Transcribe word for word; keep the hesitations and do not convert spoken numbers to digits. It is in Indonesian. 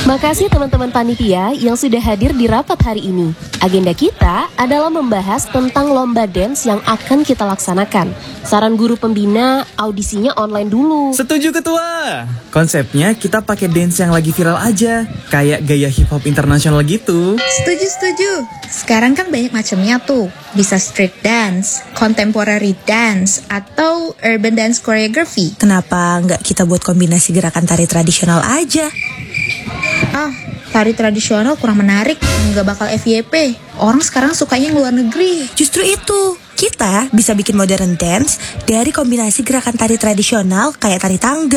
Makasih teman-teman panitia yang sudah hadir di rapat hari ini. Agenda kita adalah membahas tentang lomba dance yang akan kita laksanakan. Saran guru pembina, audisinya online dulu. Setuju ketua. Konsepnya kita pakai dance yang lagi viral aja, kayak gaya hip hop internasional gitu. Setuju, setuju. Sekarang kan banyak macamnya tuh. Bisa street dance, contemporary dance, atau urban dance choreography. Kenapa nggak kita buat kombinasi gerakan tari tradisional aja? Ah, tari tradisional kurang menarik, nggak bakal F Y P. Orang sekarang sukanya yang luar negeri. Justru itu, kita bisa bikin modern dance dari kombinasi gerakan tari tradisional kayak tari tangga.